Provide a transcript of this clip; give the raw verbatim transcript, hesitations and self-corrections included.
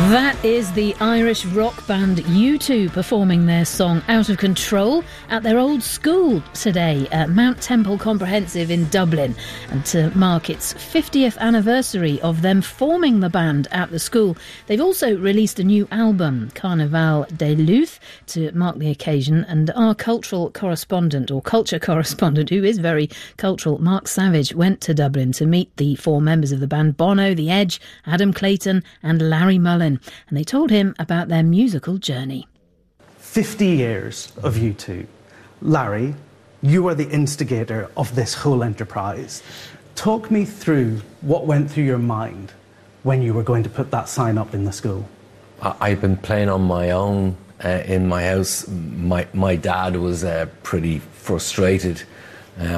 That is the Irish rock band U two performing their song Out of Control at their old school today at Mount Temple Comprehensive in Dublin, and to mark its fiftieth anniversary of them forming the band at the school, they've also released a new album, Carnaval de Luth, to mark the occasion. And our cultural correspondent, or culture correspondent, who is very cultural, Mark Savage, went to Dublin to meet the four members of the band, Bono, The Edge, Adam Clayton and Larry Mullen, and they told him about their musical journey. fifty years of U two. Larry, you are the instigator of this whole enterprise. Talk me through what went through your mind when you were going to put that sign up in the school. I've been playing on my own uh, in my house. My, my dad was uh, pretty frustrated